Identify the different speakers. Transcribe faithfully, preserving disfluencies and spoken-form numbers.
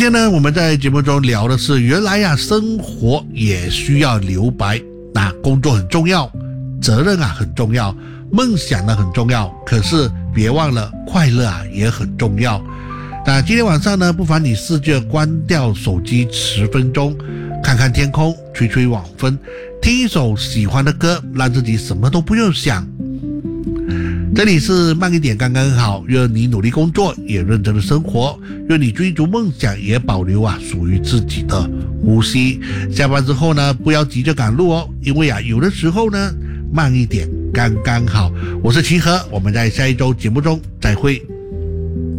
Speaker 1: 天呢，我们在节目中聊的是，原来啊，生活也需要留白。那工作很重要，责任啊很重要，梦想呢很重要，可是别忘了快乐啊也很重要。那今天晚上呢，不妨你试着关掉手机十分钟，看看天空，吹吹晚风，听一首喜欢的歌，让自己什么都不用想。这里是慢一点刚刚好，愿你努力工作，也认真的生活，愿你追逐梦想，也保留啊属于自己的呼吸。下班之后呢，不要急着赶路哦，因为啊有的时候呢，慢一点刚刚好。我是齐和，我们在下一周节目中再会。